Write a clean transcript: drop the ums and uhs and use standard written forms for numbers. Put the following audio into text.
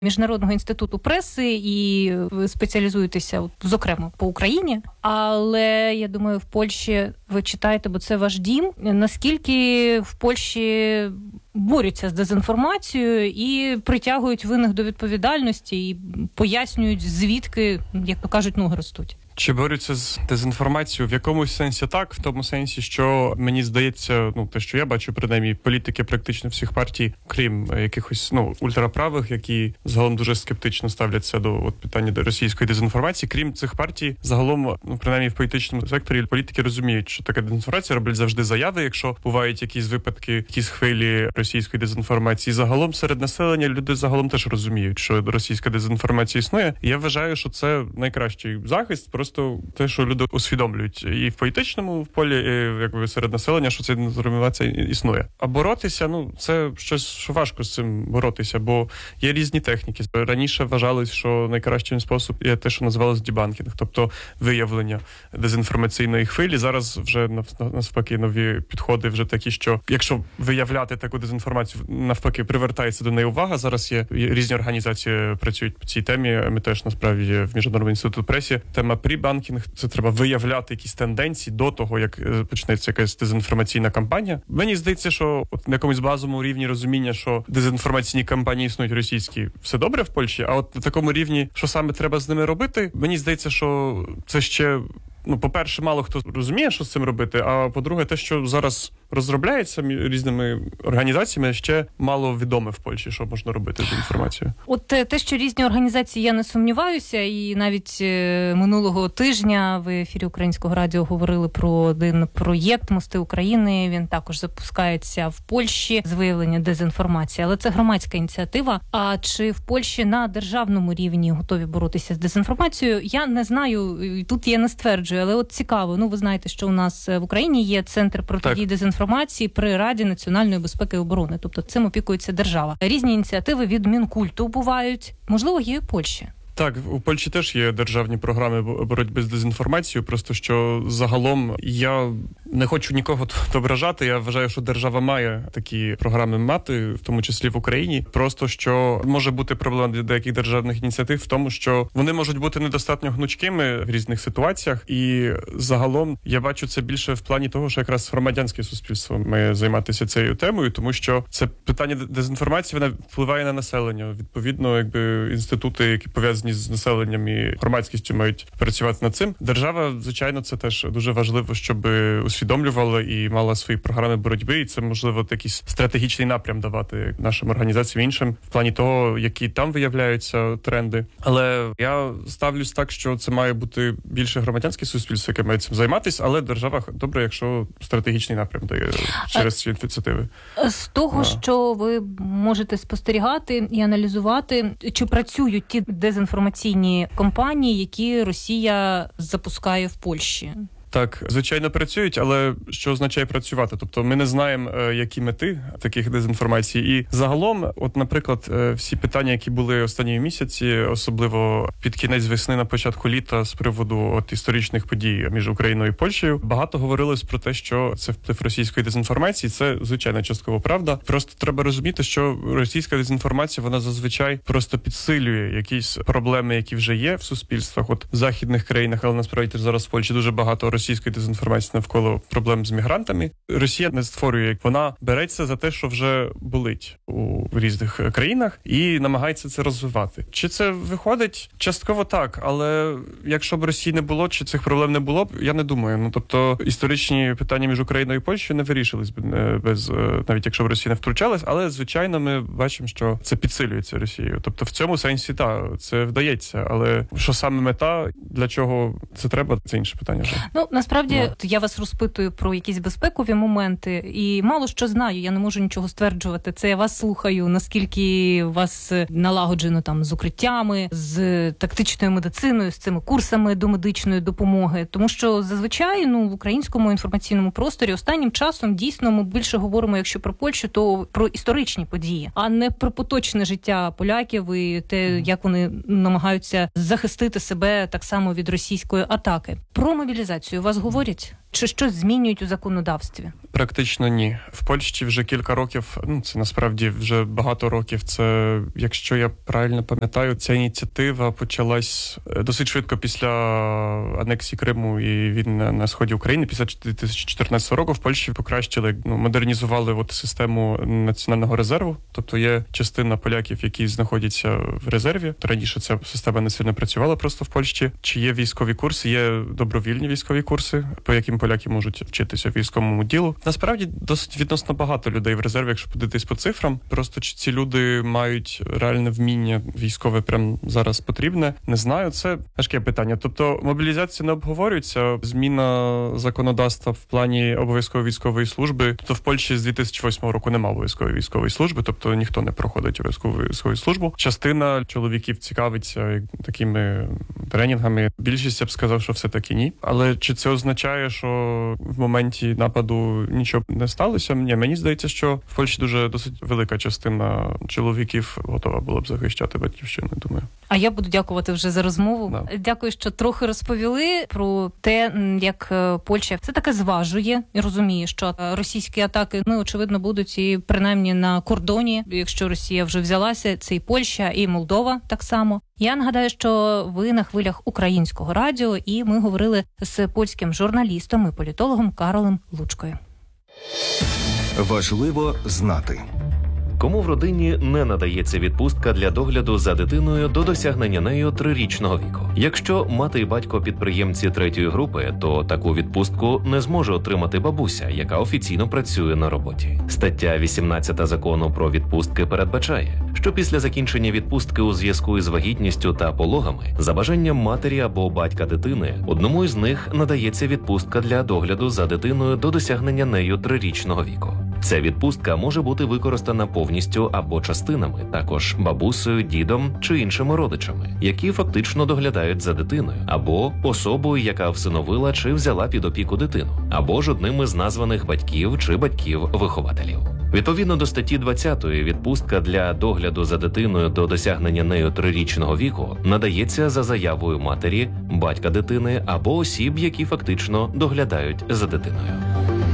Міжнародного інституту преси і ви спеціалізуєтеся, зокрема, по Україні. Але, я думаю, в Польщі ви читаєте, бо це ваш дім. Наскільки в Польщі борються з дезінформацією і притягують винних до відповідальності і пояснюють, звідки, як то кажуть, ноги ростуть? Чи борються з дезінформацією? В якомусь сенсі так, в тому сенсі, що мені здається, те, що я бачу, принаймні, політики практично всіх партій, крім якихось, ультраправих, які загалом дуже скептично ставляться до питання до російської дезінформації, крім цих партій, загалом, принаймні в політичному секторі, політики розуміють, що така дезінформація, роблять завжди заяви, якщо бувають якісь випадки, якісь хвилі російської дезінформації. Загалом серед населення люди загалом теж розуміють, що російська дезінформація існує. І я вважаю, що це найкращий захист, просто те, що люди усвідомлюють і в політичному полі, і серед населення, що ця дезінформація існує. А боротися, це щось, що важко з цим боротися, бо є різні техніки. Раніше вважалось, що найкращий спосіб є те, що називалось дебанкінг, тобто виявлення дезінформаційної хвилі. Зараз вже навпаки нові підходи вже такі, що якщо виявляти таку дезінформацію, навпаки привертається до неї увага. Зараз є різні організації працюють по цій темі. Ми теж насправді є в Міжнародному інституті пресі. Тема прі-банкінг – це треба виявляти якісь тенденції до того, як почнеться якась дезінформаційна кампанія. Мені здається, що на якомусь базовому рівні розуміння, що дезінформаційні кампанії існують російські, все добре в Польщі, а от на такому рівні, що саме треба з ними робити, мені здається, що це ще, по-перше, мало хто розуміє, що з цим робити, а по-друге, те, що зараз розробляється різними організаціями, ще мало відоме в Польщі, що можна робити з інформацією. От те, що різні організації, я не сумніваюся, і навіть минулого тижня в ефірі Українського радіо говорили про один проєкт «Мости України», він також запускається в Польщі з виявлення дезінформації, але це громадська ініціатива. А чи в Польщі на державному рівні готові боротися з дезінформацією? Я не знаю, тут я не стверджую, але от цікаво, ви знаєте, що у нас в Україні є Центр протидії дезінформації при Раді національної безпеки і оборони. Тобто цим опікується держава. Різні ініціативи від Мінкульту бувають. Можливо, є і в Польщі. Так, у Польщі теж є державні програми боротьби з дезінформацією, просто що загалом я не хочу нікого тут ображати, я вважаю, що держава має такі програми мати, в тому числі в Україні, просто що може бути проблема деяких державних ініціатив в тому, що вони можуть бути недостатньо гнучкими в різних ситуаціях, і загалом я бачу це більше в плані того, що якраз громадянське суспільство має займатися цією темою, тому що це питання дезінформації, вона впливає на населення. Відповідно, інститути, які пов'язані з населенням і громадськістю, мають працювати над цим. Держава, звичайно, це теж дуже важливо, щоб усвідомлювала і мала свої програми боротьби, і це, можливо, якийсь стратегічний напрям давати нашим організаціям іншим в плані того, які там виявляються тренди. Але я ставлюсь так, що це має бути більше громадянське суспільство, яке має цим займатися, але держава добре, якщо стратегічний напрям дає через ці ініціативи. З того, що ви можете спостерігати і аналізувати, чи працюють ті дезінформаційні кампанії, які Росія запускає в Польщі? Так, звичайно, працюють, але що означає працювати? Тобто ми не знаємо, які мети таких дезінформацій. І загалом, наприклад, всі питання, які були останні місяці, особливо під кінець весни, на початку літа, з приводу історичних подій між Україною і Польщею, багато говорилось про те, що це вплив російської дезінформації. Це, звичайно, частково правда. Просто треба розуміти, що російська дезінформація, вона зазвичай просто підсилює якісь проблеми, які вже є в суспільствах. От в західних країнах, але насправді зараз в Польщі дуже багато російської дезінформації навколо проблем з мігрантами. Росія не створює, вона береться за те, що вже болить у різних країнах і намагається це розвивати. Чи це виходить? Частково так, але якщо б Росії не було, чи цих проблем не було б, я не думаю. Тобто історичні питання між Україною і Польщею не вирішились б без, навіть якщо б Росія не втручалась, але звичайно ми бачимо, що це підсилюється Росією. Тобто в цьому сенсі це вдається, але що саме мета, для чого це треба, це інше питання вже. Насправді, я вас розпитую про якісь безпекові моменти, і мало що знаю, я не можу нічого стверджувати. Це я вас слухаю, наскільки вас налагоджено там з укриттями, з тактичною медициною, з цими курсами до медичної допомоги. Тому що зазвичай, в українському інформаційному просторі останнім часом дійсно ми більше говоримо, якщо про Польщу, то про історичні події, а не про поточне життя поляків і те, як вони намагаються захистити себе так само від російської атаки. Про мобілізацію вас говорять? Чи щось змінюють у законодавстві? Практично ні. В Польщі вже кілька років, це насправді вже багато років, це, якщо я правильно пам'ятаю, ця ініціатива почалась досить швидко після анексії Криму і війни на сході України. Після 2014 року в Польщі покращили, модернізували систему національного резерву. Тобто є частина поляків, які знаходяться в резерві. Раніше ця система не сильно працювала просто в Польщі. Чи є військові курси? Є добровільні військові курси, по яким поляки можуть вчитися військовому ділу. Насправді, досить відносно багато людей в резерві, якщо подивитись по цифрам. Просто чи ці люди мають реальне вміння військове прямо зараз потрібне? Не знаю, це важке питання. Тобто мобілізація не обговорюється, зміна законодавства в плані обов'язкової військової служби. Тобто в Польщі з 2008 року немає обов'язкової військової служби, тобто ніхто не проходить обов'язкову військову службу. Частина чоловіків цікавиться такими тренінгами. Більшість, я б сказав, що все-таки ні. Але чи це означає, що в моменті нападу нічого не сталося? Ні, мені здається, що в Польщі досить велика частина чоловіків готова була б захищати батьківщину, думаю. А я буду дякувати вже за розмову. Да. Дякую, що трохи розповіли про те, як Польща все-таки зважує і розуміє, що російські атаки, очевидно, будуть і принаймні на кордоні, якщо Росія вже взялася, це і Польща, і Молдова так само. Я нагадаю, що ви на хвилях Українського радіо, і ми говорили з польським журналістом і політологом Каролем Лучкою. Важливо знати. Кому в родині не надається відпустка для догляду за дитиною до досягнення нею 3-річного віку? Якщо мати і батько підприємці 3-ї групи, то таку відпустку не зможе отримати бабуся, яка офіційно працює на роботі. Стаття 18 Закону про відпустки передбачає, що після закінчення відпустки у зв'язку із вагітністю та пологами, за бажанням матері або батька дитини, одному із них надається відпустка для догляду за дитиною до досягнення нею 3-річного віку. Ця відпустка може бути використана повністю або частинами, також бабусею, дідом чи іншими родичами, які фактично доглядають за дитиною, або особою, яка всиновила чи взяла під опіку дитину, або ж одним із названих батьків чи батьків-вихователів. Відповідно до статті 20 відпустка для догляду за дитиною до досягнення нею 3-річного віку надається за заявою матері, батька дитини або осіб, які фактично доглядають за дитиною.